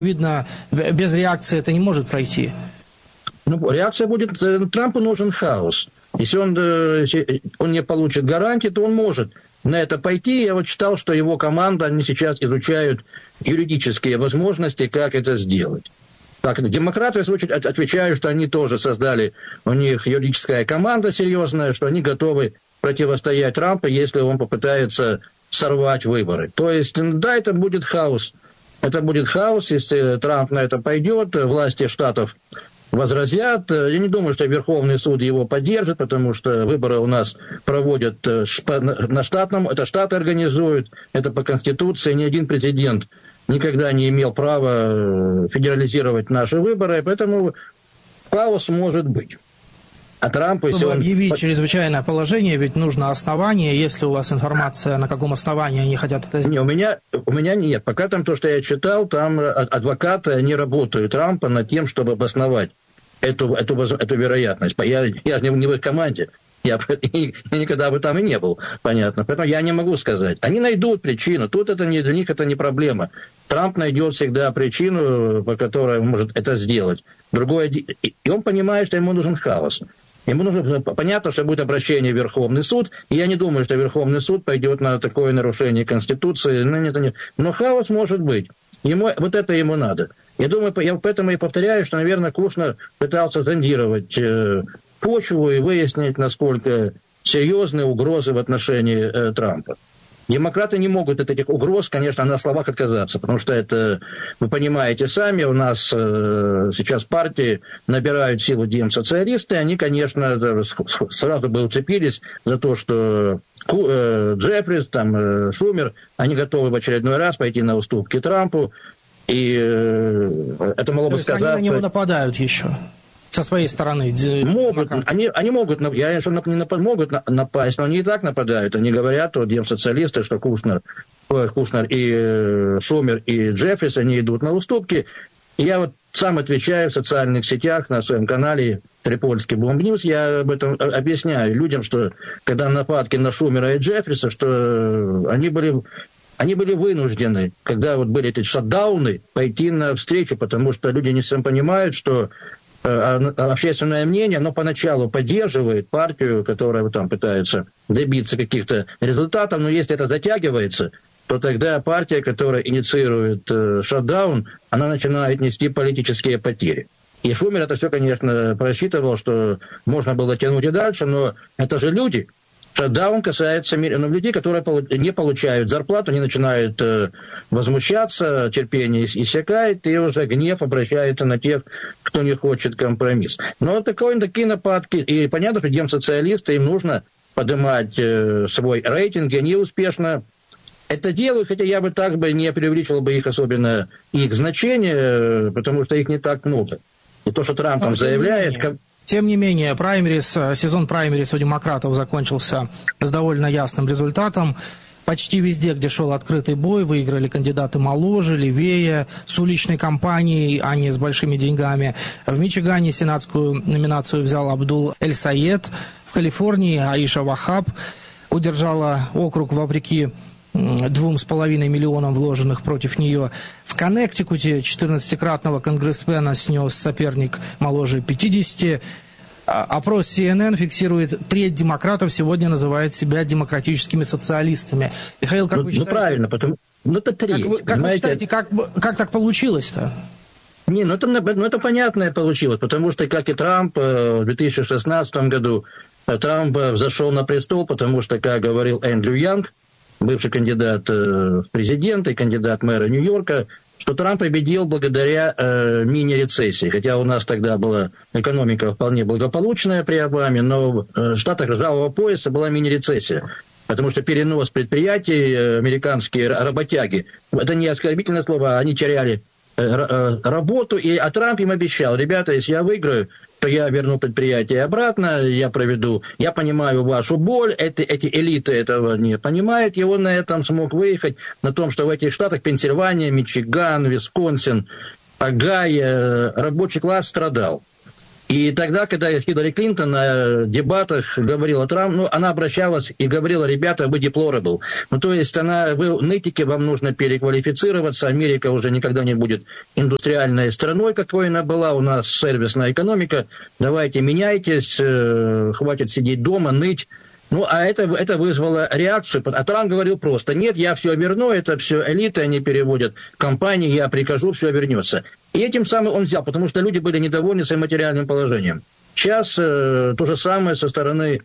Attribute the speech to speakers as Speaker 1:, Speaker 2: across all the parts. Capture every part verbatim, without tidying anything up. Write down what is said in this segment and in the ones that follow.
Speaker 1: Видно, без реакции это не может пройти.
Speaker 2: Ну, реакция будет... Трампу нужен хаос. Если он, если он не получит гарантии, то он может на это пойти. Я вот читал, что его команда, они сейчас изучают юридические возможности, как это сделать. Так, демократы, в свою очередь, отвечают, что они тоже создали, у них юридическая команда серьезная, что они готовы противостоять Трампу, если он попытается сорвать выборы. То есть, да, это будет хаос. Это будет хаос, если Трамп на это пойдет, власти штатов возразят. Я не думаю, что Верховный суд его поддержит, потому что выборы у нас проводят на штатном, это штаты организуют, это по Конституции, ни один президент никогда не имел права федерализировать наши выборы, поэтому хаос может быть. А Трамп, если
Speaker 1: Чтобы
Speaker 2: он...
Speaker 1: объявить чрезвычайное положение, ведь нужно основание. Если у вас информация, на каком основании они хотят это сделать?
Speaker 2: Не, у меня, у меня нет. Пока там то, что я читал, там адвокаты, они работают Трампа над тем, чтобы обосновать эту, эту, эту вероятность. Я, я же не в их команде. Я, я никогда бы там и не был, понятно. Поэтому я не могу сказать. Они найдут причину. Тут это не, для них это не проблема. Трамп найдет всегда причину, по которой он может это сделать. Другое, и он понимает, что ему нужен хаос. Ему нужно, понятно, что будет обращение в Верховный суд, и я не думаю, что Верховный суд пойдет на такое нарушение Конституции, но, нет, нет. Но хаос может быть. Ему, вот это ему надо. Я думаю, я поэтому и повторяю, что, наверное, Кушнер пытался зондировать э, почву и выяснить, насколько серьезны угрозы в отношении э, Трампа. Демократы не могут от этих угроз, конечно, на словах отказаться, потому что это, вы понимаете сами, у нас э, сейчас партии набирают силу демсоциалисты, они, конечно, сразу бы уцепились за то, что э, Джеффрис, там, э, Шумер, они готовы в очередной раз пойти на уступки Трампу, и э, это могло бы сказаться...
Speaker 1: Они на него нападают еще. Со своей стороны.
Speaker 2: Могут, они, они могут, я что не напад, могут напасть, но они и так нападают. Они говорят, вот демсоциалисты, что Кушнер, Кушнер и Шумер и Джеффрис, они идут на уступки. И я вот сам отвечаю в социальных сетях, на своем канале Трипольский Бомб-Ньюс, я об этом объясняю людям, что когда нападки на Шумера и Джеффриса, что они были... Они были вынуждены, когда вот были эти шатдауны, пойти на встречу, потому что люди не совсем понимают, что общественное мнение, оно поначалу поддерживает партию, которая там пытается добиться каких-то результатов, но если это затягивается, то тогда партия, которая инициирует э, шатдаун, она начинает нести политические потери. И Шумер это все, конечно, просчитывал, что можно было тянуть и дальше, но это же люди. Шатдаун касается людей, которые не получают зарплату, они начинают э, возмущаться, терпение иссякает, и уже гнев обращается на тех, кто не хочет компромисс. Но такой, такие нападки, и понятно, что демсоциалисты, им нужно поднимать э, свой рейтинг, и они успешно это делают, хотя я бы так бы не преувеличивал бы их особенно, их значение, потому что их не так много. И то, что Трамп там заявляет...
Speaker 1: Тем не менее, праймерис, сезон праймерис у демократов закончился с довольно ясным результатом. Почти везде, где шел открытый бой, выиграли кандидаты моложе, левее, с уличной кампанией, а не с большими деньгами. В Мичигане сенатскую номинацию взял Абдул Эль-Саед. В Калифорнии Аиша Вахаб удержала округ вопреки двум с половиной миллионам вложенных против нее. В Коннектикуте четырнадцатикратного конгрессмена снес соперник моложе пятидесяти. Опрос си эн эн фиксирует, треть демократов сегодня называет себя демократическими социалистами. Михаил, как
Speaker 2: ну,
Speaker 1: вы считаете?
Speaker 2: Ну, правильно, потому... Ну, это треть.
Speaker 1: Как вы, как вы считаете, как, как так получилось-то?
Speaker 2: Не, ну это, ну это понятное получилось, потому что, как и Трамп в две тысячи шестнадцатом году, Трамп взошел на престол, потому что, как говорил Эндрю Янг, бывший кандидат в президенты, кандидат мэра Нью-Йорка, что Трамп победил благодаря э, мини-рецессии. Хотя у нас тогда была экономика вполне благополучная при Обаме, но в штатах ржавого пояса была мини-рецессия. Потому что перенос предприятий, американские работяги, это не оскорбительное слово, они теряли работу, и, а Трамп им обещал: ребята, если я выиграю, то я верну предприятие обратно, я проведу, я понимаю вашу боль, эти, эти элиты этого не понимают, и он на этом смог выехать, на том, что в этих штатах Пенсильвания, Мичиган, Висконсин, Огайо, рабочий класс страдал. И тогда, когда Хиллари Клинтон на дебатах говорила Трамп, ну, она обращалась и говорила: ребята, вы deplorable. Ну, то есть она, вы нытики, вам нужно переквалифицироваться, Америка уже никогда не будет индустриальной страной, какой она была, у нас сервисная экономика, давайте меняйтесь, э, хватит сидеть дома, ныть. Ну, а это, это вызвало реакцию. А Трамп говорил просто: нет, я все верну, это все элиты, они переводят компании, я прикажу, все вернется. И этим самым он взял, потому что люди были недовольны своим материальным положением. Сейчас э, то же самое со стороны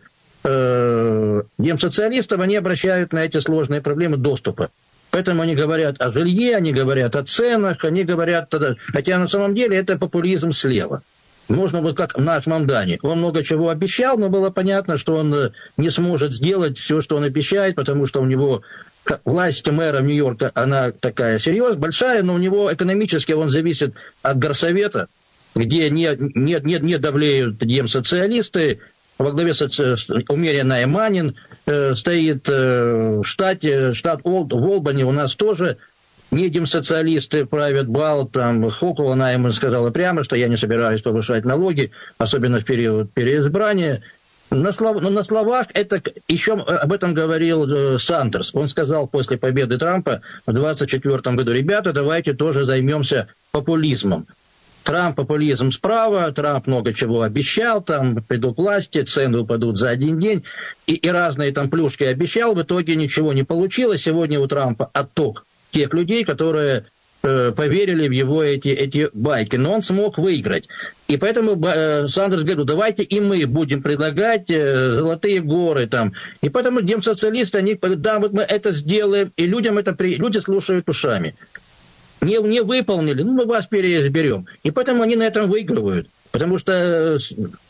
Speaker 2: э, демсоциалистов, они обращают на эти сложные проблемы доступа. Поэтому они говорят о жилье, они говорят о ценах, они говорят... Хотя на самом деле это популизм слева. Можно вот как наш Мамдани. Он много чего обещал, но было понятно, что он не сможет сделать все, что он обещает, потому что у него власть мэра Нью-Йорка, она такая серьезная, большая, но у него экономически он зависит от горсовета, где не, не, не, не давлеют демсоциалисты. Во главе умеренная Манин э, стоит э, в штате, штат Олд, в Олбани у нас тоже не демсоциалисты правят бал, там Хокула, она ему сказала прямо, что я не собираюсь повышать налоги, особенно в период переизбрания. На, слов, на словах это еще об этом говорил Сандерс. Он сказал после победы Трампа в двадцать четвёртом году: ребята, давайте тоже займемся популизмом. Трамп популизм справа, Трамп много чего обещал, там придут к власти, цены упадут за один день, и, и разные там плюшки обещал, в итоге ничего не получилось. Сегодня у Трампа отток тех людей, которые э, поверили в его эти, эти байки. Но он смог выиграть. И поэтому э, Сандерс говорит: давайте и мы будем предлагать э, золотые горы там. И поэтому демсоциалисты, они говорят: да, вот мы это сделаем, и людям это при... люди слушают ушами. Не, не выполнили, ну мы вас переизберем. И поэтому они на этом выигрывают. Потому что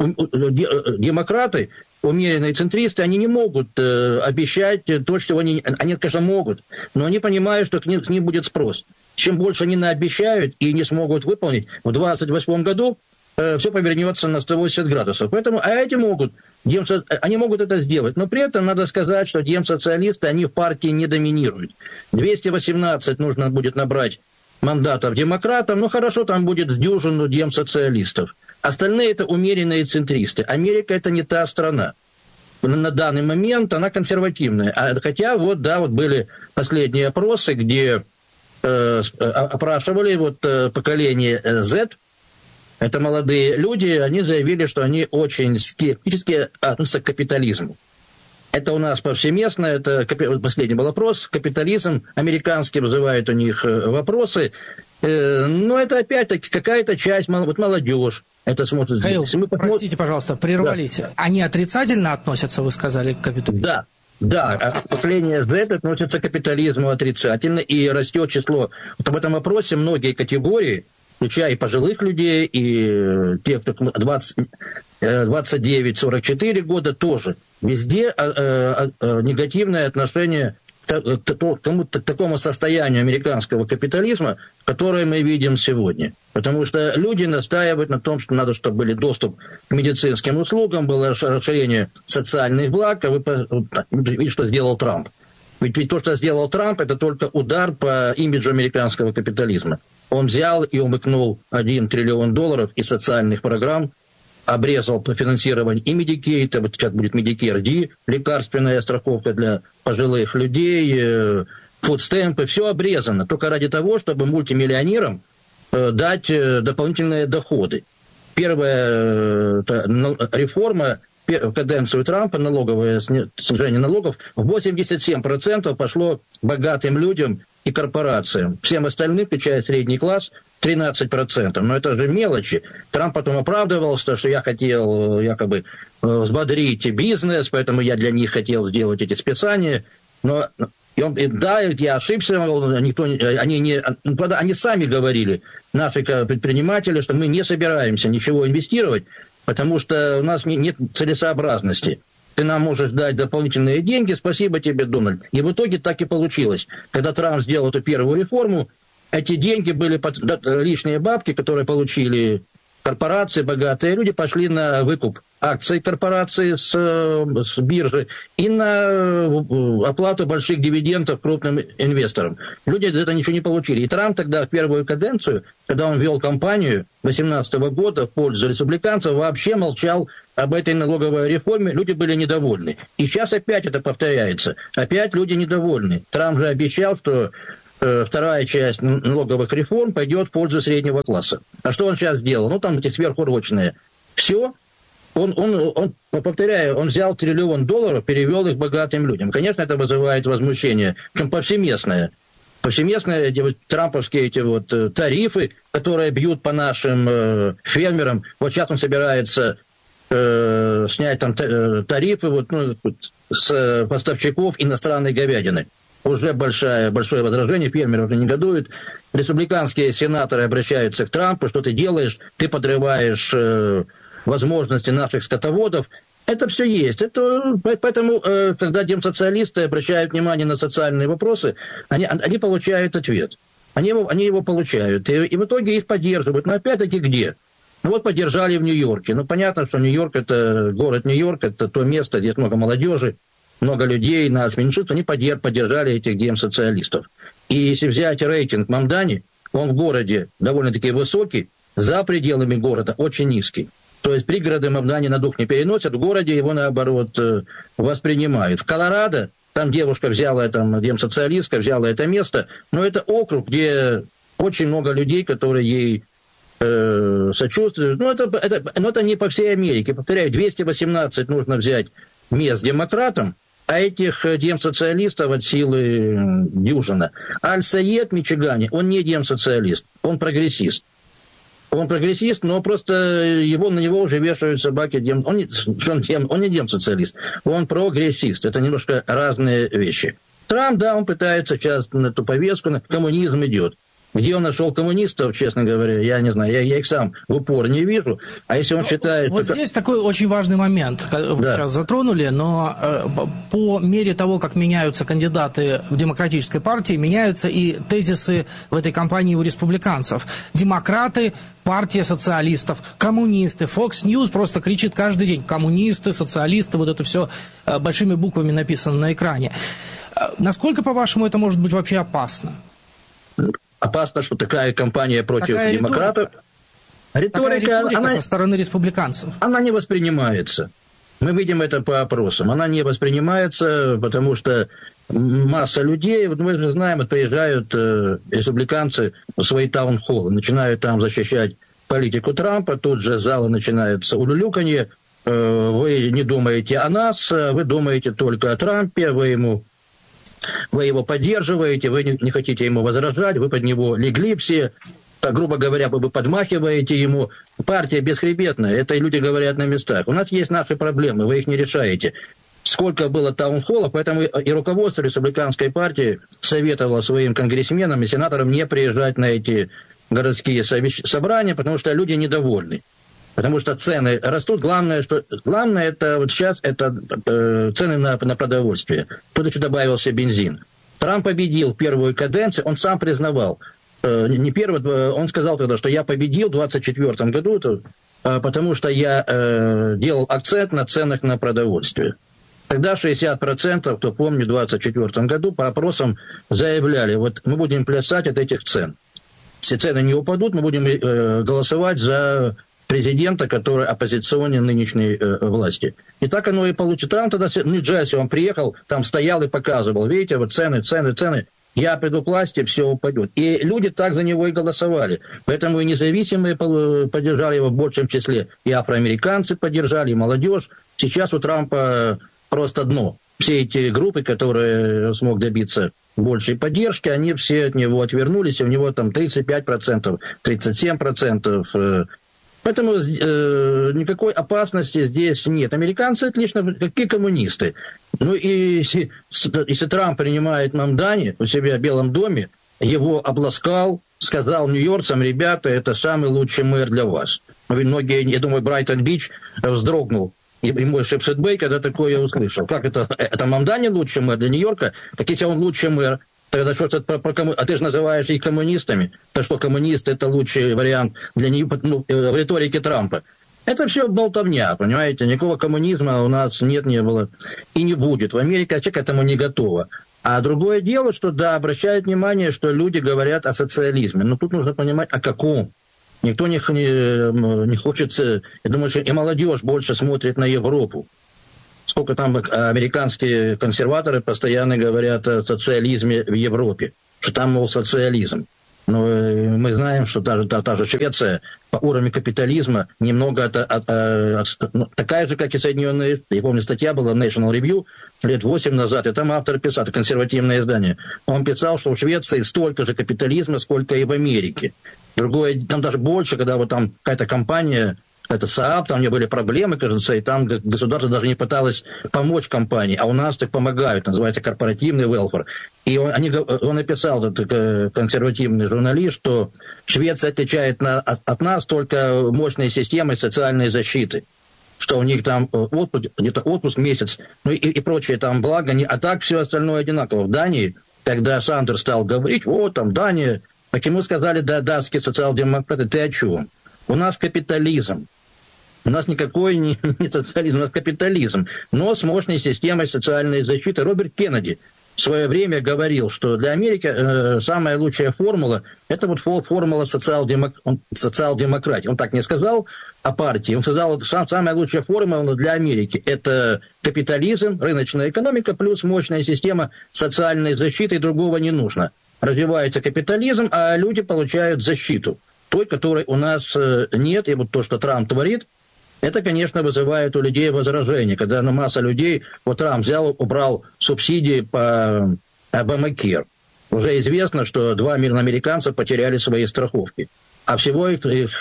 Speaker 2: демократы, умеренные центристы, они не могут э, обещать то, что они... Они, конечно, могут, но они понимают, что к ним, к ним будет спрос. Чем больше они наобещают и не смогут выполнить, в двадцать восьмом году э, все повернется на сто восемьдесят градусов. Поэтому, а эти могут, демсо, они могут это сделать. Но при этом надо сказать, что демсоциалисты, они в партии не доминируют. двести восемнадцать нужно будет набрать мандатов демократам, ну хорошо, там будет с дюжину демсоциалистов. Остальные это умеренные центристы. Америка это не та страна. На данный момент она консервативная. А, хотя вот, да, вот были последние опросы, где э, опрашивали вот э, поколение Z. Это молодые люди, они заявили, что они очень скептически относятся к капитализму. Это у нас повсеместно, это последний был опрос, капитализм американский вызывает у них вопросы, но это опять-таки какая-то часть, вот молодежь это смотрит.
Speaker 1: Каил,
Speaker 2: мы посмотрим...
Speaker 1: простите, пожалуйста, прервались. Да. Они отрицательно относятся, вы сказали, к капитализму?
Speaker 2: Да, да, поколение Z относится к капитализму отрицательно, и растет число. Вот об этом вопросе многие категории, включая и пожилых людей, и те, кто двадцать, двадцать девять сорок четыре года, тоже. Везде э, э, э, негативное отношение к, к, к, к такому состоянию американского капитализма, которое мы видим сегодня. Потому что люди настаивают на том, что надо, чтобы был доступ к медицинским услугам, было расширение социальных благ. А вы видите, что сделал Трамп. Ведь, ведь то, что сделал Трамп, это только удар по имиджу американского капитализма. Он взял и умыкнул один триллион долларов из социальных программ, обрезал по финансированию и Медикейта, вот сейчас будет Медикер Ди, лекарственная страховка для пожилых людей, фудстемпы, все обрезано, только ради того, чтобы мультимиллионерам дать дополнительные доходы. Первая реформа в каденцию Трампа, налоговое снижение налогов, восемьдесят семь процентов пошло богатым людям и корпорациям. Всем остальным, включая средний класс, тринадцать процентов. Но это же мелочи. Трамп потом оправдывался, что я хотел якобы взбодрить бизнес, поэтому я для них хотел сделать эти списания. Но и он, и, да, я ошибся, никто, они, не, они сами говорили, наши предприниматели, что мы не собираемся ничего инвестировать, потому что у нас нет целесообразности. Ты нам можешь дать дополнительные деньги, спасибо тебе, Дональд. И в итоге так и получилось. Когда Трамп сделал эту первую реформу, эти деньги были под, да, лишние бабки, которые получили корпорации, богатые люди пошли на выкуп акций корпорации с, с биржи и на оплату больших дивидендов крупным инвесторам. Люди за это ничего не получили. И Трамп тогда в первую каденцию, когда он вел кампанию две тысячи восемнадцатого года в пользу республиканцев, вообще молчал об этой налоговой реформе. Люди были недовольны. И сейчас опять это повторяется. Опять люди недовольны. Трамп же обещал, что вторая часть налоговых реформ пойдет в пользу среднего класса. А что он сейчас сделал? Ну, там эти сверхурочные. Все. Он, он, он, повторяю, он взял триллион долларов, перевел их богатым людям. Конечно, это вызывает возмущение, причем повсеместное. Повсеместные эти вот трамповские эти вот тарифы, которые бьют по нашим э, фермерам. Вот сейчас он собирается э, снять там тарифы вот, ну, с поставщиков иностранной говядины. Уже большое, большое возражение, фермеры уже негодуют. Республиканские сенаторы обращаются к Трампу, что ты делаешь, ты подрываешь э, возможности наших скотоводов. Это все есть. Это, поэтому, э, когда демсоциалисты обращают внимание на социальные вопросы, они, они получают ответ. Они его, они его получают. И, и в итоге их поддерживают. Но опять-таки где? Ну вот поддержали в Нью-Йорке. Ну понятно, что Нью-Йорк, это город Нью-Йорк, это то место, где много молодежи, много людей, нас меньшинство, они поддержали этих демсоциалистов. И если взять рейтинг Мамдани, он в городе довольно-таки высокий, за пределами города очень низкий. То есть пригороды Мамдани на дух не переносят, в городе его, наоборот, воспринимают. В Колорадо, там девушка взяла, там демсоциалистка взяла это место, но это округ, где очень много людей, которые ей э, сочувствуют. Ну это, это, но это не по всей Америке. Повторяю, двести восемнадцать нужно взять мест демократам, а этих демсоциалистов от силы дюжина. Аль-Саед в Мичигане, он не демсоциалист, он прогрессист. Он прогрессист, но просто его, на него уже вешают собаки. Дем... Он, не, он, дем... он не демсоциалист, он прогрессист. Это немножко разные вещи. Трамп, да, он пытается сейчас на эту повестку, на коммунизм идет. Где он нашел коммунистов, честно говоря, я не знаю, я, я их сам в упор не вижу. А если он ну, считает...
Speaker 1: Вот здесь такой очень важный момент, вы да. сейчас затронули, но э, по мере того, как меняются кандидаты в демократической партии, меняются и тезисы в этой кампании у республиканцев. Демократы, партия социалистов, коммунисты. Fox News просто кричит каждый день: коммунисты, социалисты, вот это все э, большими буквами написано на экране. Э, насколько, по-вашему, это может быть вообще опасно?
Speaker 2: Опасно, что такая кампания против такая демократов.
Speaker 1: Риторика, такая риторика она, со стороны республиканцев.
Speaker 2: Она не воспринимается. Мы видим это по опросам. Она не воспринимается, потому что масса людей, вот мы же знаем, вот приезжают э, республиканцы в свои таунхоллы, начинают там защищать политику Трампа, тут же залы начинаются улюлюканье. Э, вы не думаете о нас, вы думаете только о Трампе, вы ему... Вы его поддерживаете, вы не хотите ему возражать, вы под него легли все, так, грубо говоря, вы подмахиваете ему. Партия бесхребетная, это люди говорят на местах. У нас есть наши проблемы, вы их не решаете. Сколько было таунхоллов, поэтому и руководство республиканской партии советовало своим конгрессменам и сенаторам не приезжать на эти городские собрания, потому что люди недовольны. Потому что цены растут. Главное, что, главное это вот сейчас это э, цены на, на продовольствие. Тут еще добавился бензин. Трамп победил первую каденцию, он сам признавал. Э, не первый, он сказал тогда, что я победил в двадцать четвёртом году, то, э, потому что я э, делал акцент на ценах на продовольствие. Тогда шестьдесят процентов, кто помнит, в двадцать четвёртом году по опросам заявляли, вот мы будем плясать от этих цен. Если цены не упадут, мы будем э, голосовать за... президента, который оппозиционен нынешней э, власти. И так оно и получится. Там тогда в Нью-Джерси он приехал, там стоял и показывал. Видите, вот цены, цены, цены. Я приду к власти, все упадет. И люди так за него и голосовали. Поэтому и независимые поддержали его в большем числе. И афроамериканцы поддержали, и молодежь. Сейчас у Трампа просто дно. Все эти группы, которые смог добиться большей поддержки, они все от него отвернулись. И у него там тридцать пять процентов, тридцать семь процентов... Э, Поэтому э, никакой опасности здесь нет. Американцы отлично, какие коммунисты. Ну и если, если Трамп принимает Мамдани у себя в Белом доме, его обласкал, сказал нью-йоркцам: ребята, это самый лучший мэр для вас. Многие, я думаю, Брайтон-Бич вздрогнул. И мой Шепшет Бэй, когда такое услышал. Как это? Это Мамдани лучший мэр для Нью-Йорка? Так если он лучший мэр, Тогда что это про, про комму... А ты же называешь их коммунистами. Так что коммунисты – это лучший вариант для них, ну, в риторике Трампа. Это все болтовня, понимаете? Никакого коммунизма у нас нет, не было и не будет. В Америке вообще к этому не готова. А другое дело, что, да, обращают внимание, что люди говорят о социализме. Но тут нужно понимать, о каком. Никто не, не, не хочет... Я думаю, что и молодежь больше смотрит на Европу. Сколько там американские консерваторы постоянно говорят о социализме в Европе, что там, мол, социализм. Но мы знаем, что даже та, та же Швеция по уровню капитализма немного от, от, от, от, такая же, как и Соединенные Штаты. Я помню, статья была в National Review лет восемь назад, и там автор писал, это консервативное издание. Он писал, что в Швеции столько же капитализма, сколько и в Америке. Другое, там даже больше, когда вот там какая-то компания... Это СААП, там у него были проблемы, кажется, и там государство даже не пыталось помочь компании, а у нас так помогают, называется корпоративный welfare. И он, они, он написал, этот консервативный журналист, что Швеция отличает на, от, от нас только мощной системой социальной защиты, что у них там отпуск, где-то отпуск месяц, ну и, и прочие там блага, а так все остальное одинаково. В Дании, когда Сандерс стал говорить, вот там Дания, так ему сказали, да, датские социал-демократы, ты о чем? У нас капитализм. У нас никакой не, не социализм, у нас капитализм, но с мощной системой социальной защиты. Роберт Кеннеди в свое время говорил, что для Америки э, самая лучшая формула – это вот формула социал-демок... социал-демократии. Он так не сказал о партии, он сказал, вот сам, самая лучшая формула для Америки – это капитализм, рыночная экономика плюс мощная система социальной защиты, и другого не нужно. Развивается капитализм, а люди получают защиту, той, которой у нас нет, и вот то, что Трамп творит, это, конечно, вызывает у людей возражения, когда ну, масса людей, вот Трамп взял, убрал субсидии по Обамакер. Уже известно, что два миллиона американцев потеряли свои страховки, а всего их, их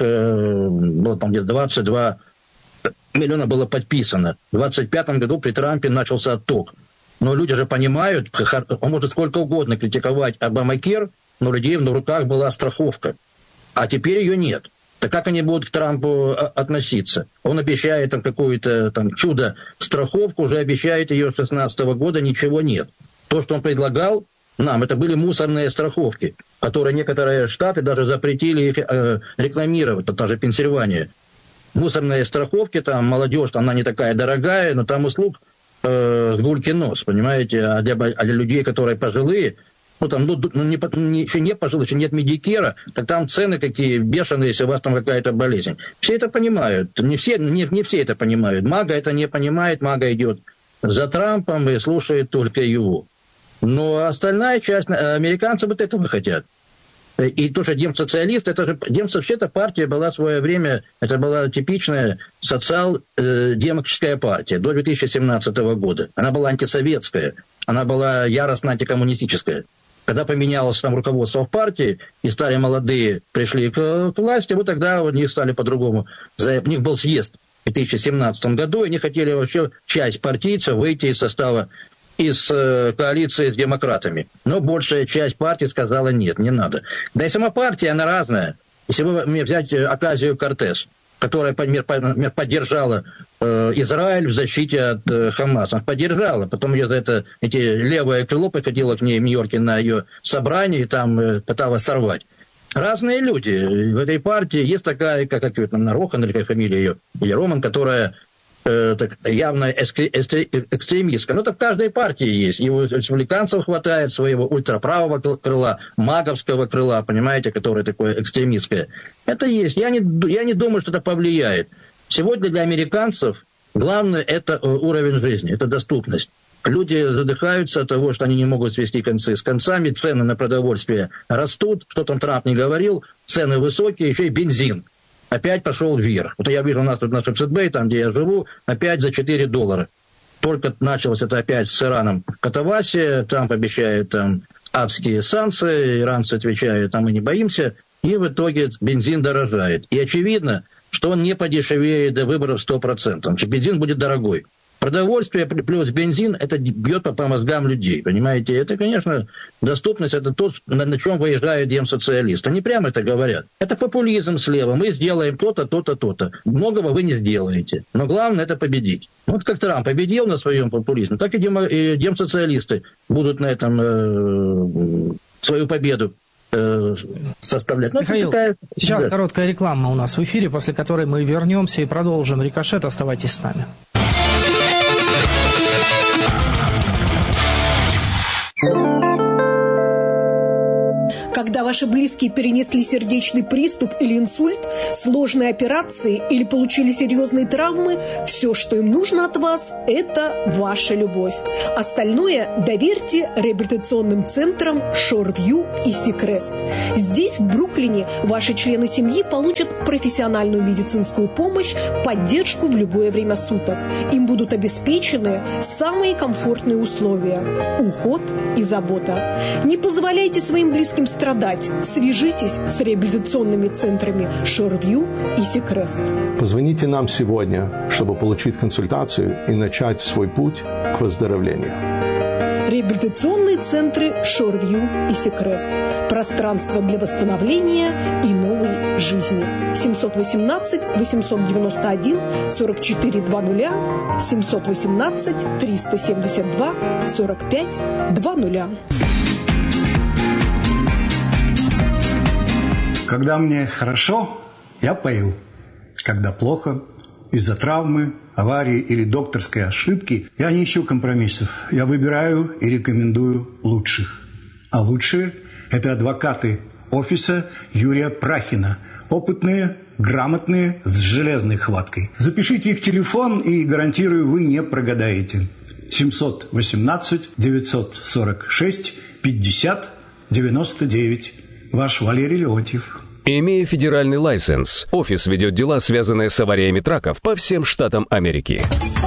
Speaker 2: было там где-то двадцать два миллиона было подписано. В двадцать пятом году при Трампе начался отток. Но люди же понимают, он может сколько угодно критиковать Обамакер, но у людей в руках была страховка, а теперь ее нет. Так как они будут к Трампу относиться? Он обещает там какую-то там чудо-страховку, уже обещает ее с шестнадцатого года, ничего нет. То, что он предлагал нам, это были мусорные страховки, которые некоторые штаты даже запретили их э, рекламировать, это та же Пенсильвания. Мусорные страховки, там молодежь, она не такая дорогая, но там услуг э, с гульки нос, понимаете, а для, а для людей, которые пожилые, ну, там, ну, не, не, еще не пожилых, еще нет медикера, так там цены какие бешеные, если у вас там какая-то болезнь. Все это понимают. Не все, не, не все это понимают. Мага это не понимает, Мага идет за Трампом и слушает только его. Но остальная часть, американцы вот этого хотят. И тоже демсоциалист, это же, демс вообще-то партия была в свое время, это была типичная социал-демократическая партия до две тысячи семнадцатого года. Она была антисоветская, она была яростно антикоммунистическая. Когда поменялось там руководство в партии, и стали молодые, пришли к, к власти, вот тогда у них стали по-другому. У них был съезд в две тысячи семнадцатом году, и они хотели вообще часть партийцев выйти из состава, из э, коалиции с демократами. Но большая часть партии сказала нет, не надо. Да и сама партия, она разная. Если вы взять Оказио-Кортес, которая поддержала э, Израиль в защите от э, Хамаса. Она поддержала. Потом ее за это, эти левое крыло приходило к ней в Нью-Йорке на ее собрание, и там э, пыталась сорвать. Разные люди. В этой партии есть такая, как, как ее там, Рохан, или какая фамилия ее, или Роман, которая э, так, явно экстремистка. Но это в каждой партии есть. И у республиканцев хватает своего ультраправого крыла, маговского крыла, понимаете, которое такое экстремистское. Это есть. Я не, я не думаю, что это повлияет. Сегодня для американцев главное – это уровень жизни, это доступность. Люди задыхаются от того, что они не могут свести концы с концами, цены на продовольствие растут, что там Трамп не говорил, цены высокие, еще и бензин опять пошел вверх. Вот я вижу у нас тут на Шепсетбэй, там, где я живу, опять за четыре доллара. Только началось это опять с Ираном катавасия, Трамп обещает там адские санкции, иранцы отвечают, а мы не боимся, и в итоге бензин дорожает. И очевидно, что он не подешевеет до выборов сто процентов. Бензин будет дорогой. Продовольствие плюс бензин, это бьет по, по мозгам людей, понимаете? Это, конечно, доступность, это то, на, на чем выезжают демсоциалисты. Они прямо это говорят. Это популизм слева. Мы сделаем то-то, то-то, то-то. Многого вы не сделаете. Но главное, это победить. Вот как Трамп победил на своем популизме, так и, дем, и демсоциалисты будут на этом э, свою победу составлять. Ну,
Speaker 1: Михаил,
Speaker 2: такая...
Speaker 1: сейчас
Speaker 2: да.
Speaker 1: короткая реклама у нас в эфире, после которой мы вернемся и продолжим «Рикошет». Оставайтесь с нами.
Speaker 3: Когда ваши близкие перенесли сердечный приступ или инсульт, сложные операции или получили серьезные травмы, все, что им нужно от вас, это ваша любовь. Остальное доверьте реабилитационным центрам Шорвью и Сикрест. Здесь, в Бруклине, ваши члены семьи получат профессиональную медицинскую помощь, поддержку в любое время суток. Им будут обеспечены самые комфортные условия – уход и забота. Не позволяйте своим близким страдать. Свяжитесь с реабилитационными центрами Шорвью и Сикрест.
Speaker 4: Позвоните нам сегодня, чтобы получить консультацию и начать свой путь к выздоровлению.
Speaker 3: Реабилитационные центры Шорвью и Сикрест. Пространство для восстановления и новой жизни. семьсот восемнадцать восемьсот девяносто один сорок четыре двадцать, семьсот восемнадцать триста семьдесят два сорок пять двадцать.
Speaker 5: Когда мне хорошо, я пою. Когда плохо, из-за травмы, аварии или докторской ошибки, я не ищу компромиссов. Я выбираю и рекомендую лучших. А лучшие – это адвокаты офиса Юрия Прахина. Опытные, грамотные, с железной хваткой. Запишите их телефон, и, гарантирую, вы не прогадаете. семьсот восемнадцать девятьсот сорок шесть пятьдесят девяносто девять. Ваш Валерий Леонтьев.
Speaker 6: Имея федеральный лайсенс, офис ведет дела, связанные с авариями траков по всем штатам Америки.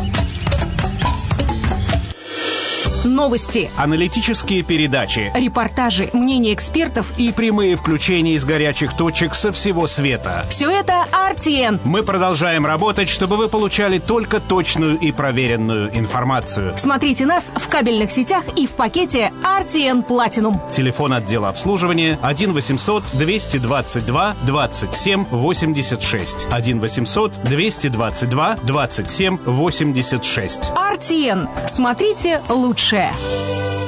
Speaker 7: Новости,
Speaker 8: аналитические передачи,
Speaker 7: репортажи, мнения экспертов
Speaker 8: и прямые включения из горячих точек со всего света.
Speaker 7: Все это ар ти эн.
Speaker 8: Мы продолжаем работать, чтобы вы получали только точную и проверенную информацию.
Speaker 7: Смотрите нас в кабельных сетях и в пакете ар ти эн Platinum.
Speaker 8: Телефон отдела обслуживания один восемьсот двести двадцать два двадцать семь восемьдесят шесть. один восемьсот двести двадцать два двадцать семь восемьдесят шесть.
Speaker 7: ар ти эн. Смотрите лучшее.